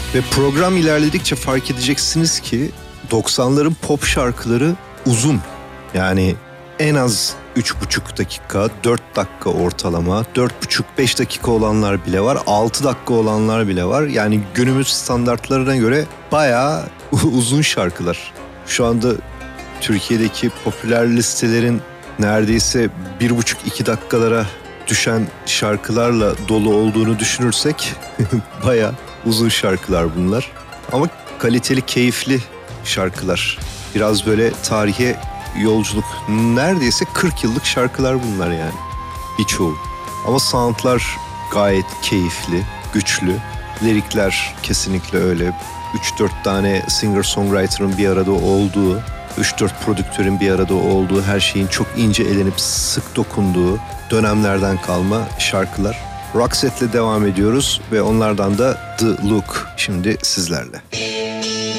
Ve program ilerledikçe fark edeceksiniz ki 90'ların pop şarkıları uzun. Yani en az 3,5 dakika, 4 dakika ortalama, 4,5-5 dakika olanlar bile var, 6 dakika olanlar bile var. Yani günümüz standartlarına göre bayağı uzun şarkılar. Şu anda Türkiye'deki popüler listelerin neredeyse 1,5-2 dakikalara düşen şarkılarla dolu olduğunu düşünürsek bayağı uzun şarkılar bunlar. Ama kaliteli, keyifli şarkılar. Biraz böyle tarihe yolculuk. Neredeyse 40 yıllık şarkılar bunlar yani. Birçoğu. Ama soundlar gayet keyifli, güçlü. Lirikler kesinlikle öyle. 3-4 tane singer-songwriter'ın bir arada olduğu, 3-4 prodüktörün bir arada olduğu, her şeyin çok ince elenip sık dokunduğu dönemlerden kalma şarkılar. Roxette'le devam ediyoruz ve onlardan da The Look şimdi sizlerle.